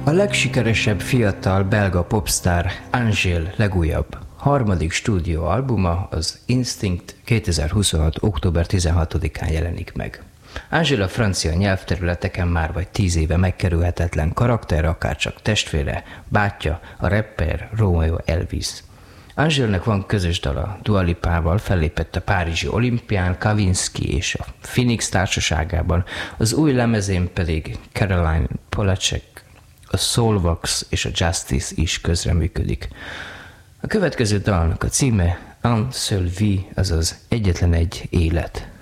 A legsikeresebb fiatal belga popstar Angèle legújabb harmadik stúdióalbuma, az Instinct 2026. október 16-án jelenik meg. Angèle a francia nyelvterületeken már vagy 10 éve megkerülhetetlen karakter, akárcsak testvére, bátyja, a rapper Romeo Elvis. Angèle-nek van közös dala Dua Lipával, fellépett a párizsi olimpián, Kavinsky és a Phoenix társaságában, az új lemezén pedig Caroline Polachek, a Soulwax és a Justice is közreműködik. A következő dalnak a címe Un seul vie, azaz egyetlen egy élet.